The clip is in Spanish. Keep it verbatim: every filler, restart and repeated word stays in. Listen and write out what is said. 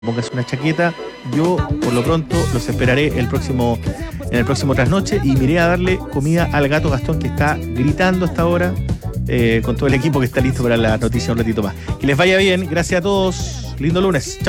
Póngase una chaqueta. Yo, por lo pronto, los esperaré el próximo, en el próximo trasnoche y miré a darle comida al gato Gastón, que está gritando hasta ahora, eh, con todo el equipo que está listo para la noticia un ratito más. Que les vaya bien. Gracias a todos. Lindo lunes. Chao.